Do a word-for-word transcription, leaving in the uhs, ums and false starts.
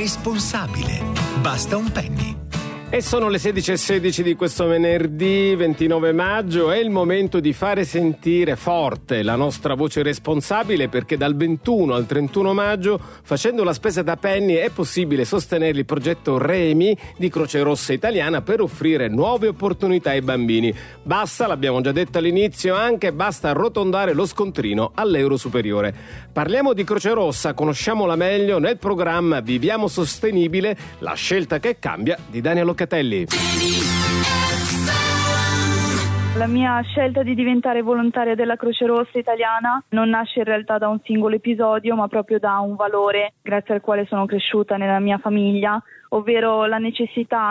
responsabile. Basta un penny. E sono le sedici e sedici di questo venerdì ventinove maggio. È il momento di fare sentire forte la nostra voce responsabile, perché dal ventuno al trentuno maggio, facendo la spesa da penny, è possibile sostenere il progetto Remi di Croce Rossa Italiana per offrire nuove opportunità ai bambini. Basta, l'abbiamo già detto all'inizio, anche basta arrotondare lo scontrino all'euro superiore. Parliamo di Croce Rossa, conosciamola meglio nel programma Viviamo Sostenibile, la scelta che cambia di Daniel Locatelli. La mia scelta di diventare volontaria della Croce Rossa Italiana non nasce in realtà da un singolo episodio, ma proprio da un valore grazie al quale sono cresciuta nella mia famiglia, ovvero la necessità